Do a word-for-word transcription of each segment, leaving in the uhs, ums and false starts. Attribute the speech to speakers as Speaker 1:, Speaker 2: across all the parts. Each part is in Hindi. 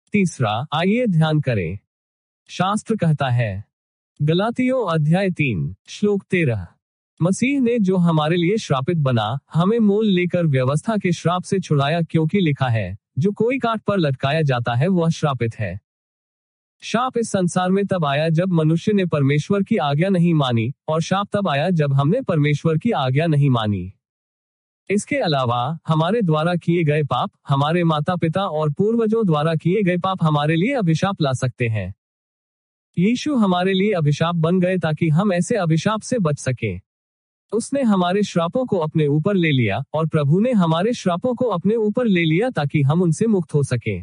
Speaker 1: तीसरा, आइए ध्यान करें। शास्त्र कहता है, गलातियों अध्याय तीन श्लोक तेरह, मसीह ने जो हमारे लिए श्रापित बना, हमें मोल लेकर व्यवस्था के श्राप से छुड़ाया, क्योंकि लिखा है, जो कोई काट पर लटकाया जाता है वह श्रापित है। शाप इस संसार में तब आया जब मनुष्य ने परमेश्वर की आज्ञा नहीं मानी, और शाप तब आया जब हमने परमेश्वर की आज्ञा नहीं मानी। इसके अलावा हमारे द्वारा किए गए पाप, हमारे माता पिता और पूर्वजों द्वारा किए गए पाप हमारे लिए अभिशाप ला सकते हैं। यीशु हमारे लिए अभिशाप बन गए ताकि हम ऐसे अभिशाप से बच सकें। उसने हमारे श्रापों को अपने ऊपर ले लिया, और प्रभु ने हमारे श्रापों को अपने ऊपर ले लिया ताकि हम उनसे मुक्त हो सकें।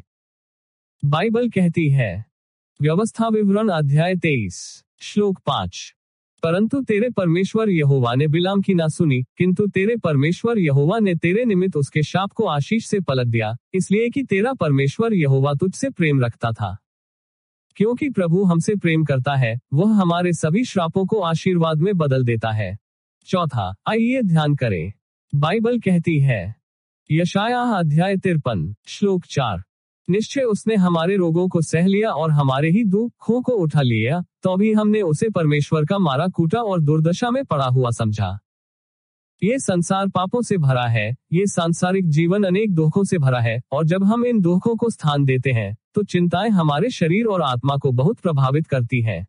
Speaker 1: बाइबल कहती है, व्यवस्था विवरण अध्याय तेईस श्लोक पांच, परंतु तेरे परमेश्वर यहोवा ने बिलाम की ना सुनी, किंतु तेरे परमेश्वर यहोवा ने तेरे निमित्त उसके शाप को आशीष से पलट दिया, इसलिए कि तेरा परमेश्वर यहोवा तुझसे प्रेम रखता था। क्योंकि प्रभु हमसे प्रेम करता है, वह हमारे सभी श्रापों को आशीर्वाद में बदल देता है। चौथा, आइए ध्यान करें। बाइबल कहती है, यशायाह अध्याय तिरपन श्लोक चार, निश्चय उसने हमारे रोगों को सह लिया और हमारे ही दुखों को उठा लिया, तो भी हमने उसे परमेश्वर का मारा कूटा और दुर्दशा में पड़ा हुआ समझा। ये संसार पापों से भरा है, ये सांसारिक जीवन अनेक दुखों से भरा है, और जब हम इन दुखों को स्थान देते हैं, तो चिंताएं हमारे शरीर और आत्मा को बहुत प्रभावित करती हैं।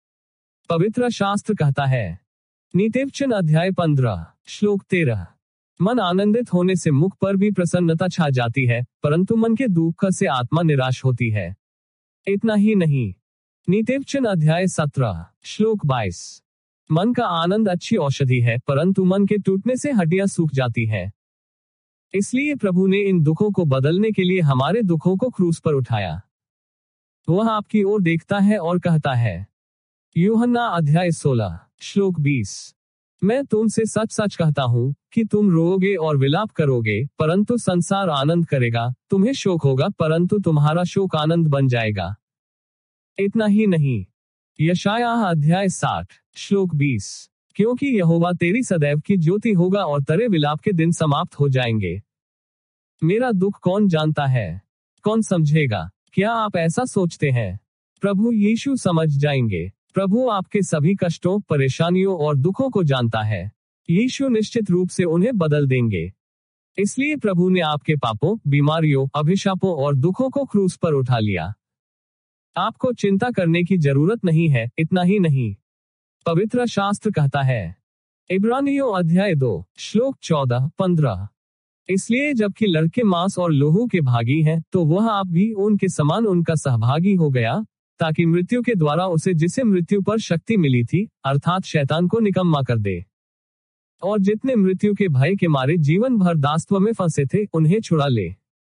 Speaker 1: पवित्र शास्त्र कहता है, नीतिवचन अध्याय पंद्रह श्लोक तेरह, मन आनंदित होने से मुख पर भी प्रसन्नता छा जाती है, परंतु मन के दुख से आत्मा निराश होती है। इतना ही नहीं, नीतिवचन अध्याय सत्रह श्लोक बाईस, मन का आनंद अच्छी औषधि है, परंतु मन के टूटने से हड्डियां सूख जाती है। इसलिए प्रभु ने इन दुखों को बदलने के लिए हमारे दुखों को क्रूस पर उठाया। वह आपकी ओर देखता है और कहता है, यूहन्ना अध्याय सोलह श्लोक बीस, मैं तुमसे सच सच कहता हूँ कि तुम रोओगे और विलाप करोगे, परंतु संसार आनंद करेगा। तुम्हें शोक होगा, परंतु तुम्हारा शोक आनंद बन जाएगा। इतना ही नहीं, यशायाह अध्याय साठ श्लोक बीस, क्योंकि यहोवा तेरी सदैव की ज्योति होगा और तेरे विलाप के दिन समाप्त हो जाएंगे। मेरा दुख कौन जानता है, कौन समझेगा? क्या आप ऐसा सोचते हैं? प्रभु यीशु समझ जाएंगे। प्रभु आपके सभी कष्टों, परेशानियों और दुखों को जानता है। यीशु निश्चित रूप से उन्हें बदल देंगे। इसलिए प्रभु ने आपके पापों, बीमारियों, अभिशापों और दुखों को क्रूस पर उठा लिया। आपको चिंता करने की जरूरत नहीं है। इतना ही नहीं, पवित्र शास्त्र कहता है, इब्रानियों अध्याय दो श्लोक चौदह पंद्रह, इसलिए जबकि लड़के मांस और लोहू के भागी हैं, तो वह आप भी उनके समान उनका सहभागी हो गया, ताकि मृत्यु के द्वारा उसे जिसे मृत्यु पर शक्ति मिली थी, अर्थात शैतान को निकम्मा कर दे, और जितने मृत्यु के भय के मारे जीवन भर दासत्व में फंसे थे, उन्हें छुड़ा ले।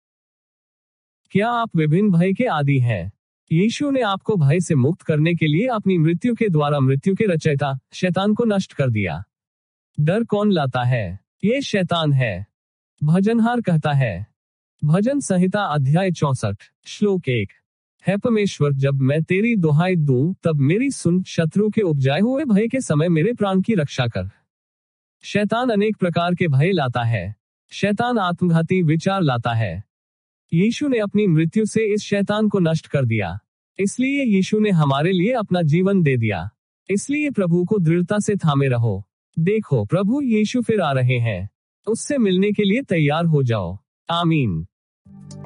Speaker 1: क्या आप विभिन्न भय के आदी हैं? यीशु ने आपको भय से मुक्त करने के लिए अपनी मृत्यु के द्वारा मृत्यु के रचयिता शैतान को नष्ट कर दिया। डर कौन लाता है? ये शैतान है। भजनहार कहता है, भजन संहिता अध्याय चौसठ श्लोक एक, है परमेश्वर, जब मैं तेरी दुहाई दूं, तब मेरी सुन, शत्रु के उपजाए हुए भय के समय मेरे प्राण की रक्षा कर। शैतान अनेक प्रकार के भय लाता है। शैतान आत्मघाती विचार लाता है। यीशु ने अपनी मृत्यु से इस शैतान को नष्ट कर दिया। इसलिए यीशु ने हमारे लिए अपना जीवन दे दिया। इसलिए प्रभु को दृढ़ता से थामे रहो। देखो, प्रभु यीशु फिर आ रहे हैं। उससे मिलने के लिए तैयार हो जाओ। आमीन।